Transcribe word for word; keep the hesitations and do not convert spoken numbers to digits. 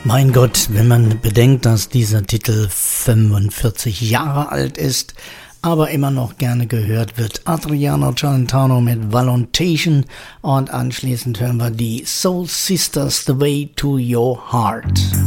Mein Gott, wenn man bedenkt, dass dieser Titel fünfundvierzig Jahre alt ist, aber immer noch gerne gehört wird. Adriano Celentano mit Valentation und anschließend hören wir die Soul Sisters, The Way to Your Heart.